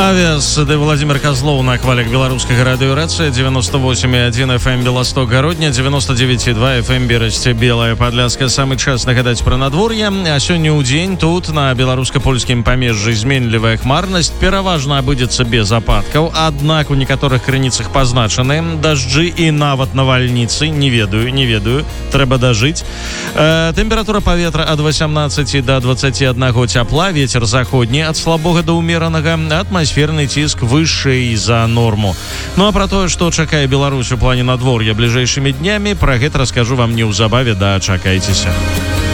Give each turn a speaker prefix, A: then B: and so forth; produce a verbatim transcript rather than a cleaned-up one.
A: Авиас, да Владимир Козлов на хвалях белорусского радиорации, девяносто восемь и один эф эм Белосток Городня, девяносто девять и два эф эм Берасти Белая Подляска. Самый час нагадать про надворье. А сегодня у день тут на белорусско-польским помежжы изменлівая хмарность пераважна обыдется без опадков, однако у некоторых крыницах позначены дожди и нават навальницы. Не ведаю, не ведаю, трэба дожить. Э, температура поветра от восемнадцати до двадцати одного тепла, ветер заходний от слабого до умеренного, атмосферный Атмосферный тиск выше за норму. Ну а про то, что чакае Беларусь у плане надворья ближайшими днями, про гэта расскажу вам неўзабаве, да чакайцеся.